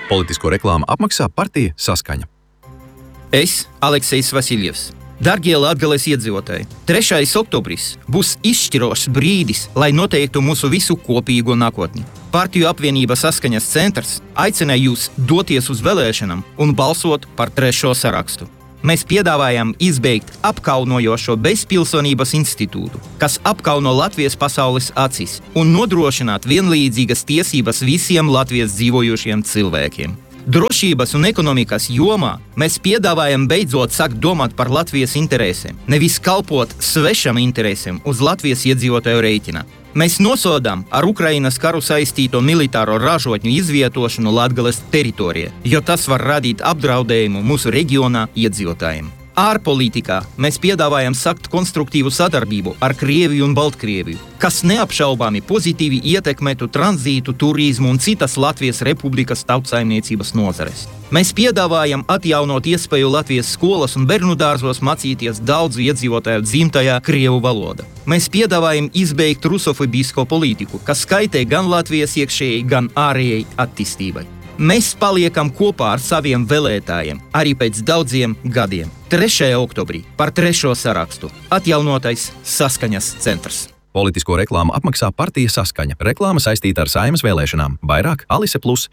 Politisko reklāmu apmaksā partija Saskaņa. Es, Aleksejs Vasiljevs. Dargie Latgales iedzīvotāji, 3. oktobris būs izšķirošs brīdis, lai noteiktu mūsu visu kopīgo nākotni. Partiju apvienība Saskaņas centrs aicina jūs doties uz vēlēšanām un balsot par 3. sarakstu. Mēs piedāvājam izbeigt apkaunojošo bezpilsonības institūtu, kas apkauno Latvijas pasaules acīs, un nodrošināt vienlīdzīgas tiesības visiem Latvijas dzīvojošiem cilvēkiem. Drošības un ekonomikas jomā mēs piedāvājam beidzot sākt domāt par Latvijas interesēm, nevis kalpot svešam interesēm uz Latvijas iedzīvotāju rēķina. Mēs nosodām ar Ukrainas karu saistīto militāro ražotņu izvietošanu Latgales teritorijā, jo tas var radīt apdraudējumu mūsu reģionā iedzīvotājiem. Ārpolitikā mēs piedāvājam sākt konstruktīvu sadarbību ar Krieviju un Baltkrieviju, kas neapšaubāmi pozitīvi ietekmētu tranzītu, turismu un citas Latvijas Republikas tautsaimniecības nozares. Mēs piedāvājam atjaunot iespēju Latvijas skolas un bērnu dārzos mācīties daudzu iedzīvotāju dzimtajā krievu valoda. Mēs piedāvājam izbeigt rusofobisko politiku, kas kaitē gan Latvijas iekšējai, gan ārējai attīstībai. Mēs paliekam kopā ar saviem vēlētājiem arī pēc daudziem gadiem. 3. oktobrī par 3. sarakstu atjaunotais Saskaņas centrs. Politisko reklāmu apmaksā partija Saskaņa. Reklāma saistīta ar Saeimas vēlēšanām. Vairāk Alise Plus.